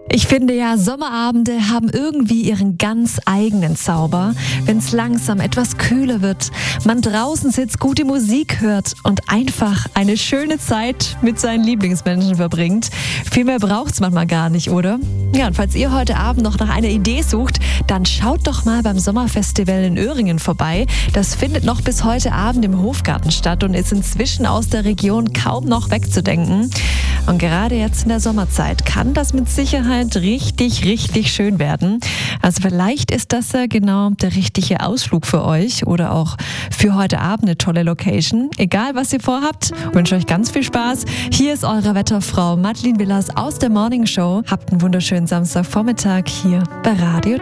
Ich finde ja, Sommerabende haben irgendwie ihren ganz eigenen Zauber. Wenn es langsam etwas kühler wird, man draußen sitzt, gute Musik hört und einfach eine schöne Zeit mit seinen Lieblingsmenschen verbringt. Viel mehr braucht's manchmal gar nicht, oder? Ja, und falls ihr heute Abend noch nach einer Idee sucht, dann schaut doch mal beim Sommerfestival in Öhringen vorbei. Das findet noch bis heute Abend im Hofgarten statt und ist inzwischen aus der Region kaum noch wegzudenken. Und gerade jetzt in der Sommerzeit kann das mit Sicherheit richtig, richtig schön werden. Also vielleicht ist das ja genau der richtige Ausflug für euch oder auch für heute Abend eine tolle Location. Egal, was ihr vorhabt, wünsche euch ganz viel Spaß. Hier ist eure Wetterfrau Madeleine Willers aus der Morning Show. Habt einen wunderschönen Samstagvormittag hier bei Radio